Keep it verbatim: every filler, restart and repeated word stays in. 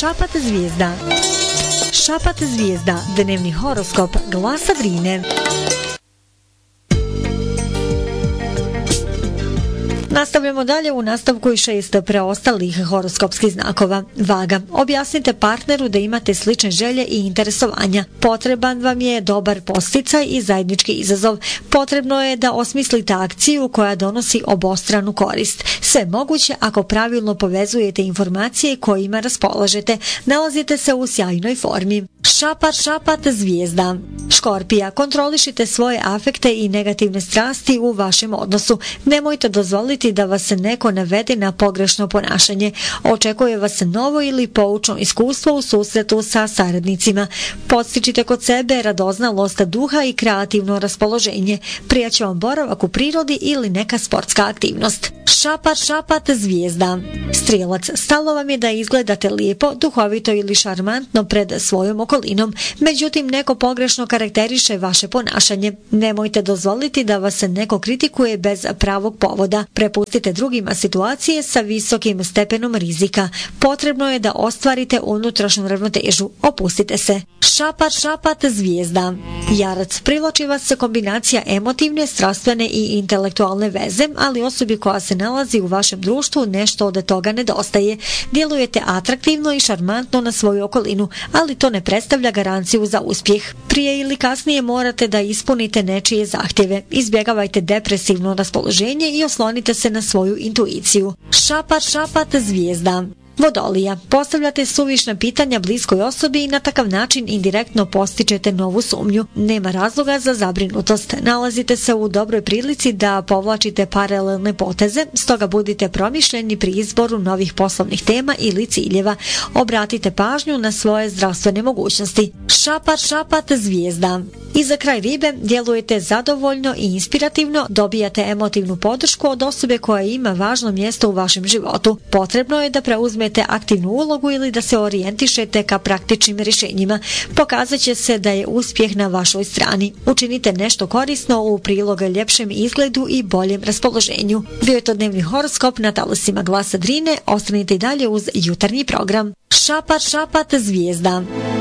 Šapat zvijezda. Šapat zvijezda, dnevni horoskop Glasa Drine. Nastavljamo dalje u nastavku i šest preostalih horoskopskih znakova. Vaga. Objasnite partneru da imate slične želje i interesovanja. Potreban vam je dobar posticaj i zajednički izazov. Potrebno je da osmislite akciju koja donosi obostranu korist. Sve moguće ako pravilno povezujete informacije kojima raspolažete. Nalazite se u sjajnoj formi. Šapat, šapat, zvijezda. Škorpija. Kontrolišite svoje afekte i negativne strasti u vašem odnosu. Nemojte dozvoliti da vas neko navede na pogrešno ponašanje. Očekuje vas novo ili poučno iskustvo u susretu sa saradnicima. Podstičite kod sebe radoznalost duha i kreativno raspoloženje. Prijaće vam boravak u prirodi ili neka sportska aktivnost. Šapat, šapat, zvijezda. Strijelac. Stalo vam je da izgledate lijepo, duhovito ili šarmantno pred svojom okolinom. Međutim, neko pogrešno karakteriše vaše ponašanje. Nemojte dozvoliti da vas neko kritikuje bez pravog povoda. Prepustite drugima situacije sa visokim stepenom rizika. Potrebno je da ostvarite unutrašnju ravnotežu. Opustite se. Šapat, šapat, zvijezda. Jarac. Privlači vas kombinacija emotivne, strastvene i intelektualne veze, ali osobi koja se nalazi u vašem društvu nešto od toga nedostaje. Djelujete atraktivno i šarmantno na svoju okolinu, ali to ne predstavlja garanciju za uspjeh. Prije ili kasnije morate da ispunite nečije zahtjeve. Izbjegavajte depresivno raspoloženje i oslonite se na svoju intuiciju. Šapat, šapat, zvijezda. Vodolija. Postavljate suvišna pitanja bliskoj osobi i na takav način indirektno postičete novu sumnju. Nema razloga za zabrinutost. Nalazite se u dobroj prilici da povlačite paralelne poteze, stoga budite promišljeni pri izboru novih poslovnih tema ili ciljeva. Obratite pažnju na svoje zdravstvene mogućnosti. Šapat, šapat, zvijezda. I za kraj ribe, djelujete zadovoljno i inspirativno, dobijate emotivnu podršku od osobe koja ima važno mjesto u vašem životu. Potrebno je da preuzmete aktivnu ulogu ili da se orijentišete ka praktičnim rješenjima. Pokazat će se da je uspjeh na vašoj strani. Učinite nešto korisno u prilog ljepšem izgledu i boljem raspoloženju. Bio je to dnevni horoskop na talasima Glasa Drine. Ostanite i dalje uz jutarnji program. Šapat, šapat, zvijezda.